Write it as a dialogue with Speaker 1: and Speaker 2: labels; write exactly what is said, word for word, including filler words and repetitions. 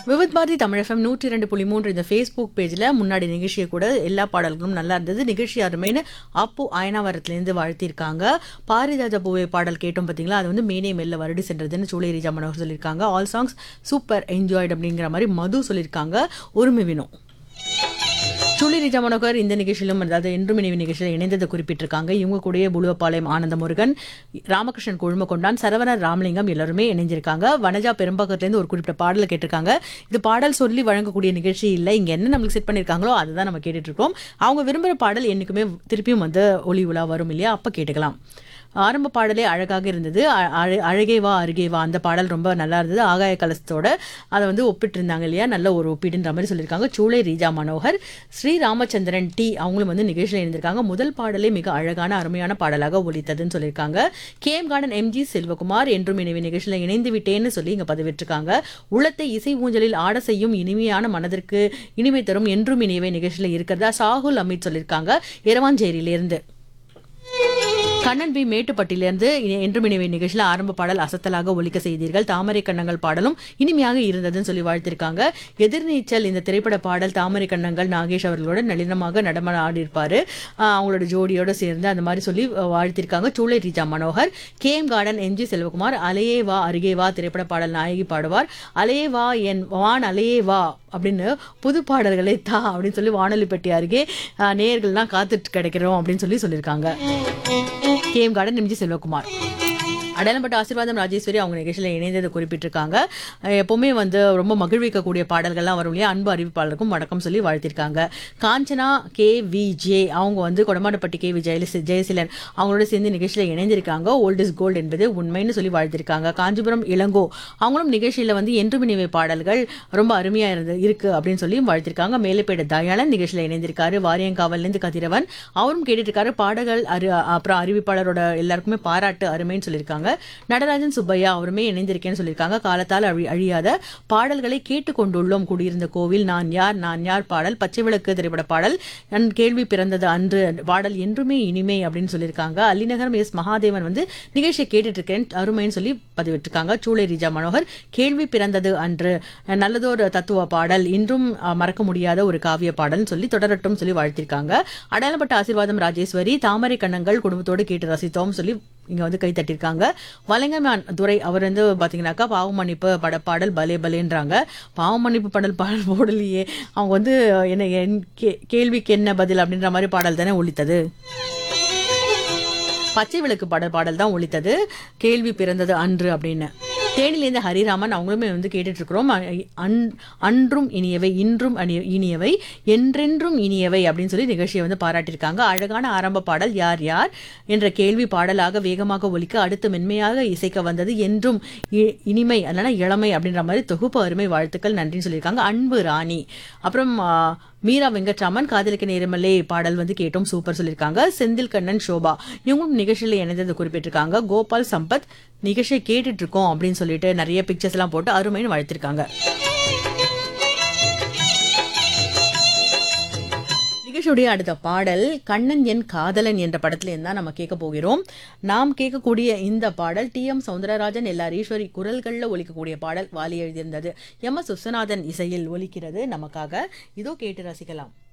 Speaker 1: Vividh Bharathi Tamil FM நூற்றி இரண்டு புள்ளி மூன்று இந்த ஃபேஸ்புக் பேஜில் முன்னாடி நிகழ்ச்சியை கூட எல்லா பாடல்களும் நல்லா இருந்தது. நிகழ்ச்சி அருமைன்னு அப்போ அயனாவரத்துலேருந்து வாழ்த்திருக்காங்க. பாரிஜாத பூவே பாடல் கேட்டோம் பார்த்தீங்களா, அது வந்து மேனே மெல்ல வருடி சென்றதுன்னு சூளை ரீஜா மனோகர் சொல்லியிருக்காங்க. ஆல் சாங்ஸ் சூப்பர் என்ஜாய்டு அப்படிங்கிற மாதிரி மது சொல்லியிருக்காங்க. உரிமை வினோ சூளை ரீஜா மனோகர் இந்த நிகழ்ச்சியிலும் அதாவது என்றும் இணைவு நிகழ்ச்சியில் இணைந்ததை குறிப்பிட்டிருக்காங்க. இவங்க கூடயே புலுவப்பாளையம் ஆனந்த முருகன், ராமகிருஷ்ணன் கொழுமக்கொண்டான், சரவணர் ராமலிங்கம் எல்லாருமே இணைஞ்சிருக்காங்க. வனஜா பெரும்பாக்கத்துலேருந்து ஒரு குறிப்பிட்ட பாடலை கேட்டிருக்காங்க. இது பாடல் சொல்லி வழங்கக்கூடிய நிகழ்ச்சி இல்லை, இங்கே என்ன நம்மளுக்கு செட் பண்ணியிருக்காங்களோ அதுதான் நம்ம கேட்டுட்டு இருக்கோம். அவங்க விரும்புகிற பாடல் என்றைக்குமே திருப்பியும் வந்து ஒளி உலா வரும் இல்லையா, அப்போ கேட்டுக்கலாம். ஆரம்ப பாடலே அழகாக இருந்தது. அழகே வா அருகே வா அந்த பாடல் ரொம்ப நல்லா இருந்தது. ஆகாய கலசத்தோட அதை வந்து ஒப்பிட்டு இருந்தாங்க இல்லையா, நல்ல ஒரு ஒப்பீடுன்ற மாதிரி சொல்லியிருக்காங்க. சூளை ரீஜா மனோகர். ஸ்ரீ ராமச்சந்திரன் டி அவங்களும் வந்து நிகழ்ச்சியில் இருந்திருக்காங்க. முதல் பாடலே மிக அழகான அருமையான பாடலாக ஒலித்ததுன்னு சொல்லியிருக்காங்க. K M garden MG Selvakumar என்றும் இணைவு நிகழ்ச்சியில் இணைந்து விட்டேன்னு சொல்லி இங்கே பதிவிட்டிருக்காங்க. உள்ளத்தை இசை ஊஞ்சலில் ஆட செய்யும் இனிமையான மனதிற்கு இனிமை தரும் என்றும் இணைவை நிகழ்ச்சியில் இருக்கிறதா சாகுல் அமித் சொல்லியிருக்காங்க எரவாஞ்சேரியிலிருந்து. கண்ணன் பி மேட்டுப்பட்டிலிருந்து என்றும் இணைவை நிகழ்ச்சியில் ஆரம்ப பாடல் அசத்தலாக ஒலிக்க செய்தீர்கள். தாமரை கண்ணங்கள் பாடலும் இனிமையாக இருந்ததுன்னு சொல்லி வாழ்த்திருக்காங்க. எதிர்நீச்சல் இந்த திரைப்பட பாடல் தாமரை கண்ணங்கள் நாகேஷ் அவர்களோட நளினமாக நடன ஆடியிருப்பாரு, அவங்களோட ஜோடியோட சேர்ந்து அந்த மாதிரி சொல்லி வாழ்த்திருக்காங்க. சூளை Reeja Manohar. K M garden MG Selvakumar. அலையே வா அருகே வா திரைப்பட பாடல் நாயகி பாடுவார். அலையே வா என் வான் அலையே வா அப்படின்னு புது பாடல்களை தா அப்படின்னு சொல்லி வானொலி பெட்டி அருகே நேயர்கள்லாம் காத்துட்டு கிடைக்கிறோம் அப்படின்னு சொல்லி சொல்லியிருக்காங்க. K M garden MG Selvakumar. அடையாளப்பட்ட ஆசீர்வாதம் ராஜேஸ்வரி அவங்க நிகழ்ச்சியில் இணைந்ததை குறிப்பிட்டிருக்காங்க. எப்பவுமே வந்து ரொம்ப மகிழ்விக்கக்கூடிய பாடல்கள்லாம் வரும் இல்லையா, அன்பு அறிவிப்பாளருக்கும் வணக்கம் சொல்லி வாழ்த்திருக்காங்க. காஞ்சனா கே வி ஜே அவங்க வந்து கொடமாடப்பட்டி கே வி ஜெயலசி ஜெயசீலன் அவங்களோட சேர்ந்து நிகழ்ச்சியில் இணைந்திருக்காங்க. ஓல்ட் இஸ் கோல்டு என்பது உண்மைன்னு சொல்லி வாழ்த்திருக்காங்க. காஞ்சிபுரம் இளங்கோ அவங்களும் நிகழ்ச்சியில் வந்து என்றும் இணைவை பாடல்கள் ரொம்ப அருமையாக இருந்து இருக்கு அப்படின்னு சொல்லி வாழ்த்திருக்காங்க. மேலப்பேட தயாளன் நிகழ்ச்சியில் இணைந்திருக்காரு. வாரியங்காவல்லேருந்து கதிரவன் அவரும் கேட்டுட்டு இருக்காரு. பாடல்கள் அரு அப்புறம் அறிவிப்பாளரோட எல்லாருக்குமே பாராட்டு அருமைன்னு சொல்லியிருக்காங்க. நடராஜன் சுப்பையா அவருமே இணைந்திருக்கேன்னு சொல்லியிருக்காங்க. காலத்தால் அழி அழியாத பாடல்களை கேட்டுக்கொண்டுள்ளோம். குடியிருந்த கோவில், நான் யார் நான் யார் பாடல், பச்சை விளக்கு திரைப்பட பாடல், என் கேள்வி பிறந்தது அன்று பாடல் என்றுமே இனிமை அப்படின்னு சொல்லியிருக்காங்க. அலிநகரம் எஸ் மகாதேவன் வந்து நிகழ்ச்சியை கேட்டுட்டு இருக்கேன் அருமைன்னு சொல்லி பதிவிட்டிருக்காங்க. சூளை ரீஜா மனோகர். கேள்வி பிறந்தது அன்று நல்லதோர் தத்துவ பாடல், இன்றும் மறக்க முடியாத ஒரு காவிய பாடல்னு சொல்லி தொடரட்டும் சொல்லி வாழ்த்திருக்காங்க. அடையாளப்பட்ட ஆசீர்வாதம் ராஜேஸ்வரி. தாமரை கண்ணங்கள் குடும்பத்தோடு கேட்டு ரசித்தோம் சொல்லி இங்க வந்து கை தட்டிருக்காங்க. வலங்கமான் துரை அவர் வந்து பாத்தீங்கன்னாக்கா பாவ மன்னிப்பு பட பாடல் பலே பலேன்றாங்க. பாவ மன்னிப்பு பாடல் பாடல் போடலையே, அவங்க வந்து என்ன கேள்விக்கு என்ன பதில் அப்படின்ற மாதிரி பாடல் தானே ஒலித்தது. பச்சை விளக்கு பாடல் பாடல் தான் ஒலித்தது. கேள்வி பிறந்தது அன்று அப்படின்னு. தேனிலேருந்து ஹரிராமன் அவங்களுமே வந்து கேட்டுட்டு இருக்கிறோம். அன்றும் இனியவை, இன்றும் இனியவை, என்றென்றும் இனியவை அப்படின்னு சொல்லி நிகழ்ச்சியை வந்து பாராட்டியிருக்காங்க. அழகான ஆரம்ப பாடல் யார் யார் என்ற கேள்வி பாடலாக வேகமாக ஒலிக்க அடுத்து மென்மையாக இசைக்க வந்தது என்றும் இனிமை அதனால இளமை அப்படின்ற மாதிரி தொகுப்பு அருமை வாழ்த்துக்கள் நன்றின்னு சொல்லியிருக்காங்க. அன்பு ராணி. அப்புறம் மீரா வெங்கட்ராமன் காதலிக்க நேரமல்லே பாடல் வந்து கேட்டோம் சூப்பர் சொல்லியிருக்காங்க. செந்தில் கண்ணன் சோபா இவங்களும் நிகழ்ச்சியில் இணைந்ததை குறிப்பிட்டிருக்காங்க. கோபால் சம்பத் நிகழ்ச்சியை கேட்டுட்டு இருக்கோம் அப்படின்னு சொல்லிட்டு நிறைய பிக்சர்ஸ் எல்லாம் போட்டு அருமைன்னு வாழ்த்திருக்காங்க. நிகழ்ச்சியுடைய அடுத்த பாடல் கண்ணன் என் காதலன் என்ற படத்துல இருந்தா நம்ம கேட்க போகிறோம். நாம் கேட்கக்கூடிய இந்த பாடல் டி எம் சௌந்தரராஜன் எல்லார் ஈஸ்வரி குரல்கள்ல ஒலிக்கக்கூடிய பாடல். வாலி எழுதியிருந்தது. எம் எஸ் விஸ்வநாதன் இசையில் ஒலிக்கிறது நமக்காக. இதோ கேட்டு ரசிக்கலாம்.